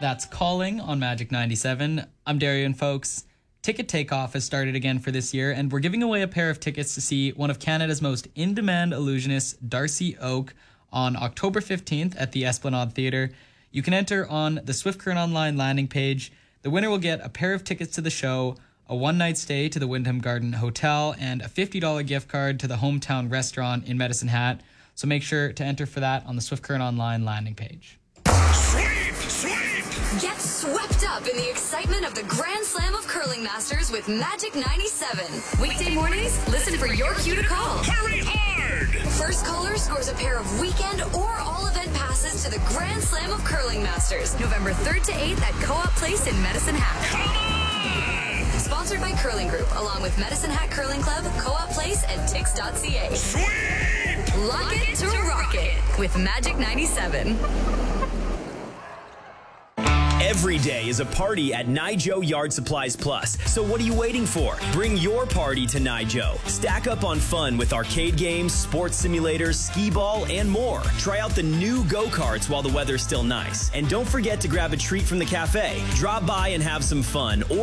That's Calling on Magic 97. I'm Darian, folks. Ticket Takeoff has started again for this year, and we're giving away a pair of tickets to see one of Canada's most in-demand illusionists, Darcy Oak, on October 15th at the Esplanade Theatre. You can enter on the Swift Current Online landing page. The winner will get a pair of tickets to the show, a one-night stay to the Wyndham Garden Hotel, and a $50 gift card to the Hometown Restaurant in Medicine Hat. So make sure to enter for that on the Swift Current Online landing page. Get swept up in the excitement of the Grand Slam of Curling Masters with Magic 97. Weekday mornings, listen for your cue to call. Hurry hard! First caller scores a pair of weekend or all-event passes to the Grand Slam of Curling Masters, November 3rd to 8th at Co-op Place in Medicine Hat. Come on! Sponsored by Curling Group, along with Medicine Hat Curling Club, Co-op Place, and Tix.ca. Sweep! Lock it to rock it with Magic 97. Every day is a party at Nijo Yard Supplies Plus. So what are you waiting for? Bring your party to Nijo. Stack up on fun with arcade games, sports simulators, skee ball, and more. Try out the new go-karts while the weather's still nice. And don't forget to grab a treat from the cafe. Drop by and have some fun.